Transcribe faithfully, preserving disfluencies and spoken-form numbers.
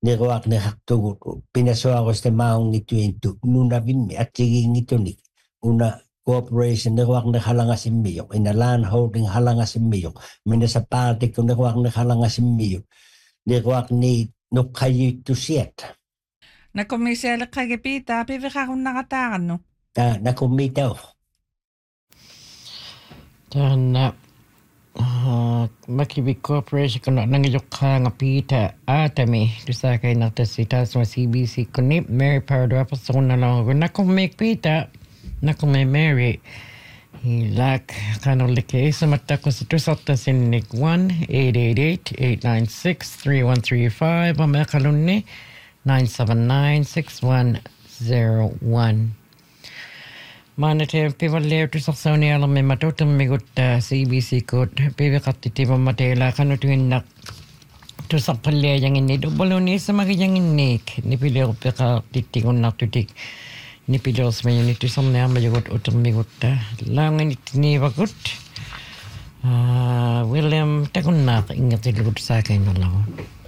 Neroak ne haktugut pinasoagoste maungituintu nunavimmi atsigingitunik una corporation neroak ne halangasimmiyo ina land holding halangasimmiyo municipality kun neroak ne halangasimmiyo neroak ni nukkajittu sieltä. Nakomiselle kage pita pivikahunnagataagannu. Ta nakumitau. Tänä Uh, Makivi Corporation kun nangyokkaanga piita aatami tusakaina tässä taas C B C kun ni Mary Pardo personalla kun nakumme piita nakumme Mary hilak kanollike isamatta kun se tusatta sinne one eight eight eight eight nine six three one three five amakalunni nine seven nine six one zero one. Maanantai pivalleetu saksoni alamme matotamme gutta C B C kod pivikattitiva matela kanutuinna tusapalle yangin dubaluni sama yangin nik nipileo peka titikunnatutik nipileos meni tusamne amma jogot utamme gutta langin ni vagut William takunna ingatilut sakainallahu